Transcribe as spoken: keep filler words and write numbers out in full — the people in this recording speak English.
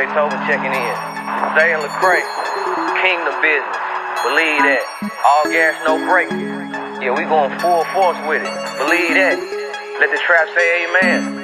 Zaytoven checking in. Zay and Lecrae, Kingdom business. Believe that. All gas, no brakes. Yeah, we going full force with it. Believe that. Let the trap say amen.